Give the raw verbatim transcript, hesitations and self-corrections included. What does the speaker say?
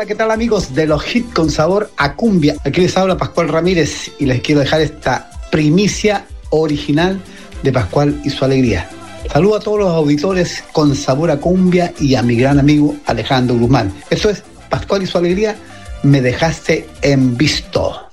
Hola, ¿qué tal amigos de los hits con sabor a cumbia? Aquí les habla Pascual Ramírez y les quiero dejar esta primicia original de Pascual y su alegría. Saludo a todos los auditores con sabor a cumbia y a mi gran amigo Alejandro Guzmán. Esto es Pascual y su alegría, me dejaste en visto.